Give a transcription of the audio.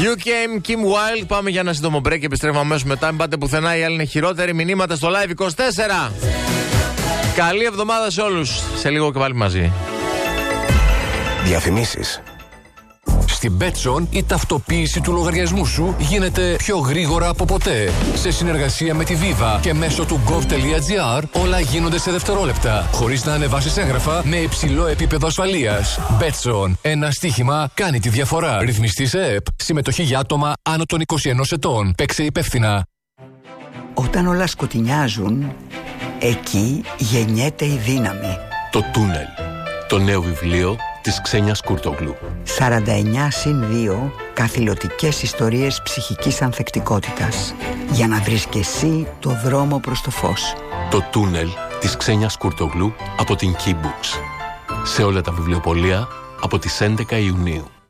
You came, Kim Wilde. Πάμε για ένα σύντομο break και επιστρέφουμε αμέσως μετά. Μην πάτε πουθενά, οι άλλοι είναι χειρότεροι. Μηνύματα στο Live 24. Καλή εβδομάδα σε όλους. Σε λίγο και πάλι μαζί. Διαφημίσεις. Στην Betson η ταυτοποίηση του λογαριασμού σου γίνεται πιο γρήγορα από ποτέ. Σε συνεργασία με τη Viva και μέσω του gov.gr όλα γίνονται σε δευτερόλεπτα, χωρίς να ανεβάσεις έγγραφα με υψηλό επίπεδο ασφαλείας. Betson. Ένα στοίχημα κάνει τη διαφορά. Ρυθμιστή σε ΕΕΠ. Συμμετοχή για άτομα άνω των 21 ετών. Παίξε υπεύθυνα. Όταν όλα σκοτεινιάζουν, εκεί γεννιέται η δύναμη. Το Τούνελ. Το νέο βιβλίο της Ξένιας Κουρτογλού. 49/2 καθηλωτικές ιστορίες ψυχικής ανθεκτικότητας. Για να βρεις και εσύ το δρόμο προς το φως. Το Τούνελ της Ξένιας Κουρτογλού από την Key Books. Σε όλα τα βιβλιοπωλεία από τις 11 Ιουνίου.